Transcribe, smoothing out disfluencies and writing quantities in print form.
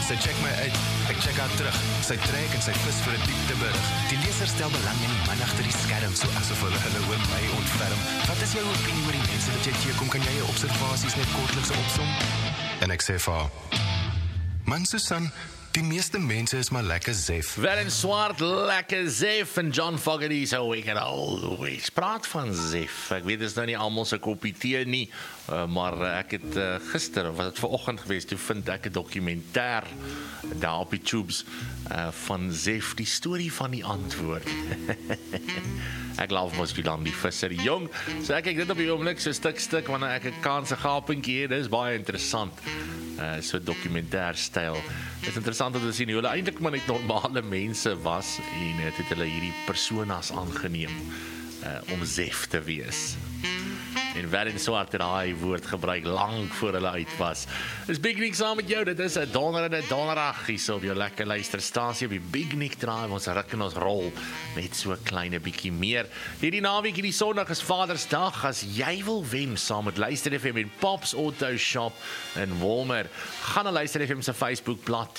Sy check my uit, ek check haar terug. Sy trek en sy vis vir 'n diepteberig. Die leser stel belang in die man agter die skerm, so asof hulle oor my ontferm. Wat is jou opinie oor die mense wat jy teekom? Kan jy jou observasies net kortliks opsom? En ek sê vir haar, man Susan, die meeste mense is maar lekker zef. Wel en swart, lekker zef. En John Fogerty so we can always praat van zef. Ek weet, dit is nou nie almal se koppie tee nie, maar ek het gister, of was het vanoggend geweest, toe vind ek 'n dokumentêr daar op die tubes van Zef, die storie van die antwoord. Ek laaf mos dan die visser jong, so ek kyk dit op die oomblik so stuk, wanneer ek 'n kanse gapentjie het, dis baie interessant. So dokumentêr styl. Dit is interessant om te sien hoe hulle eintlik maar net normale mense was en het hulle hierdie personas aangeneem om Zef te wees. En wel en swart het daai woord gebruik lank voor hulle uit was. Dis Big Nick saam met jou, dit is 'n donderdag hier so op jou lekker luisterstasie op die Big Nick Drive, ons ruk en ons rol net so 'n kleine bietjie meer. Hierdie naweek, hierdie Sondag is Vadersdag, as jy wil wen saam met Luister FM en Pops Auto Shop in Walmer, gaan na Luister FM se Facebook bladsy